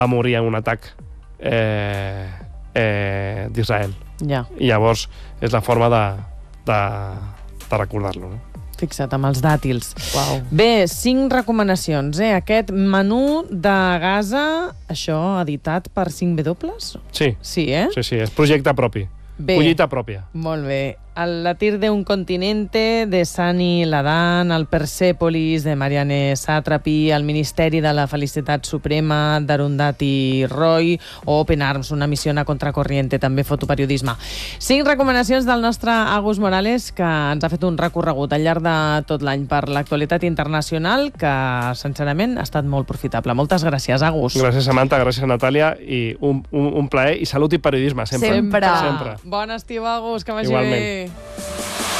va morir en un atac d'Israel. Ja. I llavors és la forma de recordar-lo, no? Fixa't, amb els dàtils. Uau. Bé, 5 recomanacions, Aquest menú de Gaza, això editat per 5W? Sí, Sí, sí, és projecte propi. Bé. Collita pròpia. Molt bé. El latir de un continente, de Sani Ladan, el Persepolis, de Marianne Satrapi, el Ministeri de la Felicitat Suprema, d'Arundhati Roy, o Open Arms, una missió a contracorriente, també fotoperiodisme. 5 recomanacions del nostre Agus Morales, que ens ha fet un recorregut al llarg de tot l'any per l'actualitat internacional, que, sincerament, ha estat molt profitable. Moltes gràcies, Agus. Gràcies, Samantha, gràcies, Natàlia, i un plaer, i salut i periodisme, sempre. Sempre. Sempre. Bon estiu, Agus, que vagi Igualment. bé.